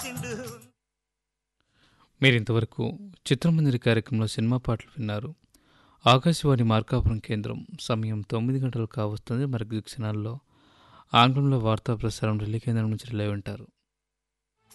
మీరు ఇంతవరకు చిత్రమంజరి కార్యక్రమంలో సినిమా పాటలు విన్నారు. ఆకాశవాణి మార్కాపురం కేంద్రం సమయం 9 గంటలు కావస్తుంది. మరి క్షణాల్లో ఆంగ్లంలో వార్తా ప్రసారం ఢిల్లీ కేంద్రం నుంచి రిలే వింటారు.